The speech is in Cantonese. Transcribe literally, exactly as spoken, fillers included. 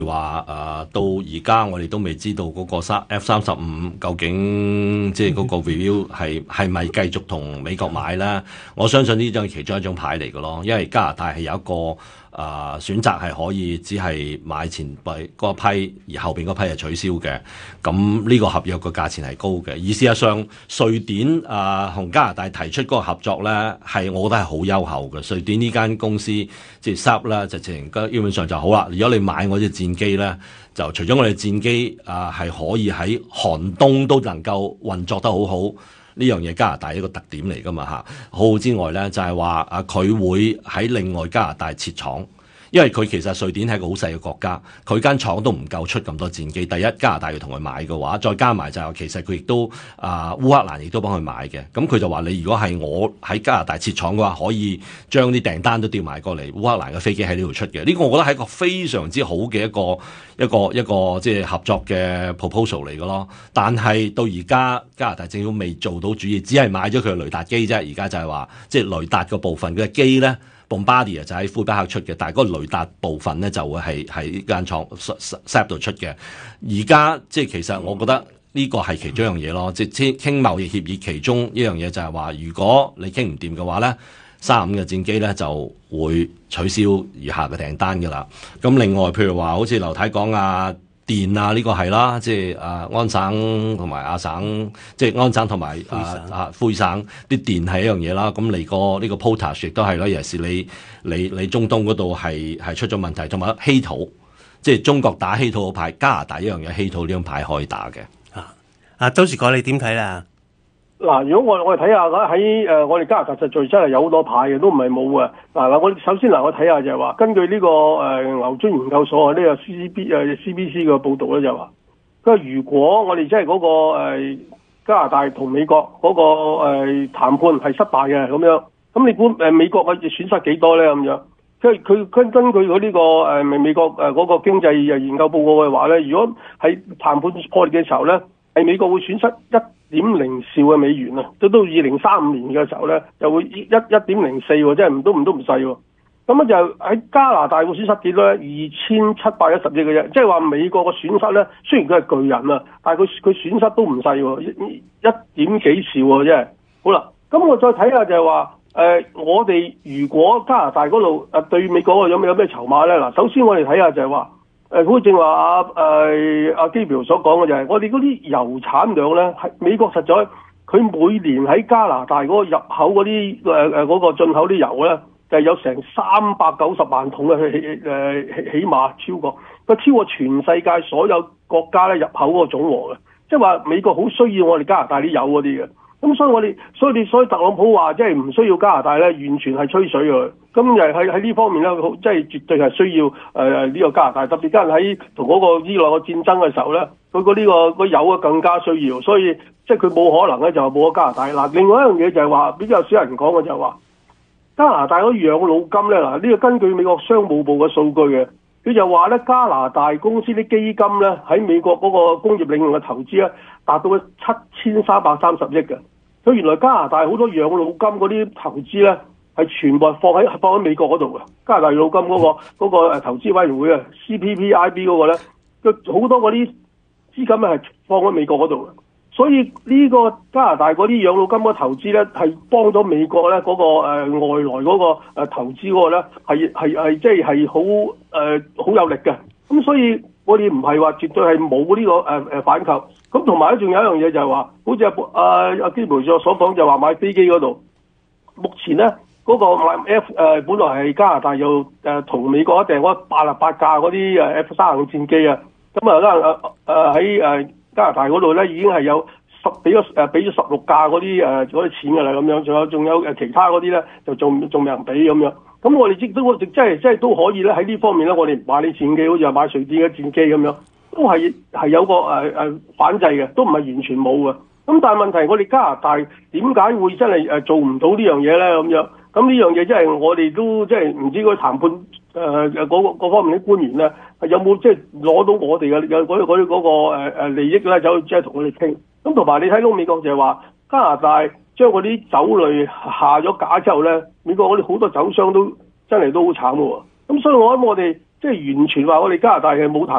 話誒、呃、到而家我哋都未知道嗰個 F 三十五究竟即係嗰個 review 係係咪繼續同美國買咧？我相信呢張係其中一張牌嚟嘅咯，因為加拿大係有一個誒、呃、選擇係可以只係買前邊嗰批，而後邊嗰批係取消嘅。咁呢個合約個價錢係高嘅。而事實上，瑞典誒同、呃、加拿大提出嗰個合作咧，係我覺得係好優厚嘅。瑞典呢間公司即係 Saab 啦，就直情基本上就好啦。如果你買我隻戰機咧，就除咗我哋戰機啊係、呃、可以喺寒冬都能夠運作得好好，呢樣嘢加拿大一個特點嚟㗎嘛嚇。好好之外咧，就係話啊佢會喺另外加拿大設廠。因為佢其實瑞典係一個好細嘅國家，佢間廠都唔夠出咁多戰機。第一，加拿大要同佢買嘅話，再加埋就係其實佢亦都啊烏克蘭亦都幫佢買嘅。咁佢就話你如果係我喺加拿大設廠嘅話，可以將啲訂單都調埋過嚟烏克蘭嘅飛機喺呢度出嘅。呢個我覺得係一個非常之好嘅一個一個一個即係合作嘅 proposal 嚟嘅咯。但係到而家加拿大政府未做到主意，只係買咗佢嘅雷達機啫。而家就係話即係雷達個部分嘅機咧。Bombardier 就喺庫比克出嘅，但係嗰個雷達部分咧就會係喺呢間廠 Saab 度出嘅。而家即係其實我覺得呢個係其中一樣嘢咯，即係傾貿易協議其中一樣嘢就係話，如果你傾唔掂嘅話咧，三十五嘅戰機咧就會取消餘下嘅訂單㗎啦。咁另外譬如話，好似劉太講啊。電啊，呢、這個係啦，即係啊安省同埋亞省，即係安省同埋啊啊魁省啲電係一樣嘢啦。咁嚟個呢個 potash 亦都係啦，尤其是你你你中東嗰度係係出咗問題，同埋稀土，即係中國打稀土嘅牌，加拿大一樣有稀土呢張牌可以打嘅。 啊，啊周時講你點睇啦？ 嗱，如果我我哋睇下喺誒我哋加拿大實在真係有好多牌嘅，都唔係冇嘅。嗱嗱，我首先嗱我睇下就係話，根據呢、這個誒、呃、牛津研究所啊呢、這個 C C B 誒 C B C 嘅報導咧就話，佢話如果我哋即係嗰個、呃、加拿大同美國嗰、那個誒、呃、談判係失敗嘅咁樣，咁你估誒美國嘅損失幾多咧咁樣？即係佢根根據佢呢、這個誒美美國誒嗰個經濟研究報告嘅話咧，如果喺談判破裂嘅時候咧，係美國會損失一點零兆嘅美元啊，到到二零三五年嘅時候咧，就會一一點零四喎，即係唔都唔都唔細喎。咁啊就喺加拿大會損失幾多咧？二千七百一十億嘅啫，即係話美國嘅損失咧，雖然佢係巨人啊，但係佢佢損失都唔細喎，一一點幾兆喎，即係好啦。咁我再睇下就係話，誒、呃、我哋如果加拿大嗰度誒對美國有咩有咩籌碼咧？嗱，首先我哋睇下就係話。誒好似正話阿誒阿基表所講嘅就係，我哋嗰啲油產量咧，係美國實在佢每年喺加拿大嗰個入口嗰啲誒誒嗰個進口啲油咧，就係有成三百九十萬桶嘅起誒起起碼超過，佢超過全世界所有國家咧入口嗰個總和嘅，即係話美國好需要我哋加拿大啲油嗰啲嘅。咁所以我哋，所以你，所以特朗普話即係唔需要加拿大咧，完全係吹水嘅。咁又喺喺呢方面咧，即係絕對係需要誒呢、呃這個加拿大，特別加上喺同嗰個伊朗嘅戰爭嘅時候咧，佢個呢個個油啊更加需要。所以即係佢冇可能咧就冇咗加拿大。嗱，另外一樣嘢就係話比較少人講嘅就係話加拿大嗰養老金咧，嗱、這、呢個根據美國商務部嘅數據嘅，佢就話咧加拿大公司啲基金咧喺美國嗰個工業領域嘅投資咧達到七千三百三十億嘅。佢原來加拿大好多養老金嗰啲投資咧，係全部係放喺放喺美國嗰度嘅。加拿大養老金嗰、嗰個嗰、嗰個投資委員會啊 ，C P P I B 嗰個咧，佢好多嗰啲資金咧係放喺美國嗰度嘅。所以呢個加拿大嗰啲養老金嗰個投資咧，係幫咗美國咧嗰、嗰個、呃、外來嗰個投資嗰個咧，係係係即係係好誒好有力嘅。咁所以我哋唔係話絕對係冇呢個誒誒、呃、反購。咁同埋咧，仲有一樣嘢就係話，好似阿阿阿基培所所講，就話買飛機嗰度，目前咧嗰、嗰個買 F 誒、呃，本來係加拿大又誒同美國一訂嗰八十八架嗰啲誒 F 三十五戰機啊，咁啊誒誒喺誒加拿大嗰度咧已經係有十俾咗誒俾咗十六架嗰啲誒嗰啲錢㗎啦，咁樣仲有仲有誒其他嗰啲咧就仲仲未人俾咁樣，咁我哋即都即係即係都可以咧喺呢方面咧，我哋買啲戰機，好似話買瑞典嘅戰機咁樣。都係係有個誒誒、呃、反制嘅，都唔係完全冇嘅。咁但係問題，我哋加拿大點解會真係誒做唔到呢樣嘢咧？咁樣咁呢樣嘢即係我哋都即係唔知嗰啲談判誒誒嗰個方面啲官員咧，有冇即係攞到我哋嘅有嗰啲嗰啲嗰個誒誒利益咧，走即係同我哋傾。咁同埋你睇到美國就係話加拿大將嗰啲酒類下咗架之後咧，美國嗰啲好多酒商都真係都好慘嘅喎。咁所以我諗我哋即係完全話我哋加拿大係冇談